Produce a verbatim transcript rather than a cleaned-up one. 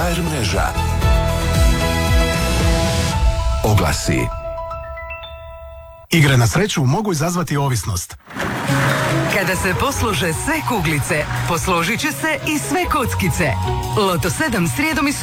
ha er mreža. Oglasi. Igre na sreću mogu izazvati ovisnost. Kada se poslože sve kuglice, posložit će se i sve kockice. Loto sedam srijedom i